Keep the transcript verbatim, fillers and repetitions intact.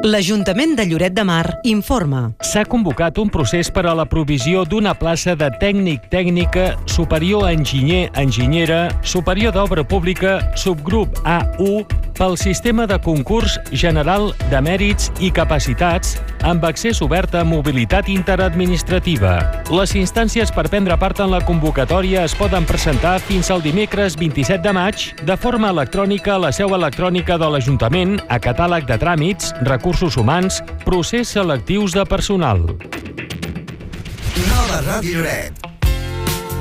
L'Ajuntament de Lloret de Mar informa. S'ha convocat un procés per a la provisió d'una plaça de tècnic tècnica superior a enginyer enginyera superior d'obra pública subgrup A u pel sistema de concurs general de mèrits i capacitats amb accés obert a mobilitat interadministrativa. Les instàncies per prendre part en la convocatòria es poden presentar fins al dimecres vint-i-set de maig de forma electrònica a la seu electrònica de l'Ajuntament, a catàleg de tràmits, recursos humans, procés selectius de personal. Nova Ràdio Lloret.